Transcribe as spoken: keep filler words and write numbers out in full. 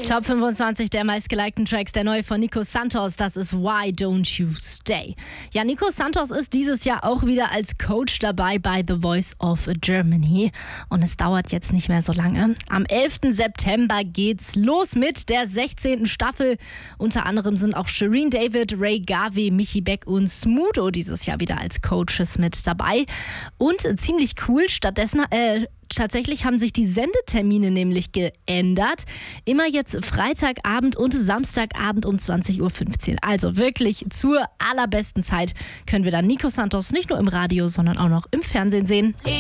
Top fünfundzwanzig der meistgelikten Tracks, der neue von Nico Santos, das ist Why Don't You Stay. Ja, Nico Santos ist dieses Jahr auch wieder als Coach dabei bei The Voice of Germany und es dauert jetzt nicht mehr so lange. Am elften September geht's los mit der sechzehnten Staffel. Unter anderem sind auch Shireen David, Ray Garvey, Michi Beck und Smudo dieses Jahr wieder als Coaches mit dabei. Und ziemlich cool, stattdessen äh, Tatsächlich haben sich die Sendetermine nämlich geändert. Immer jetzt Freitagabend und Samstagabend um zwanzig Uhr fünfzehn. Also wirklich zur allerbesten Zeit können wir dann Nico Santos nicht nur im Radio, sondern auch noch im Fernsehen sehen.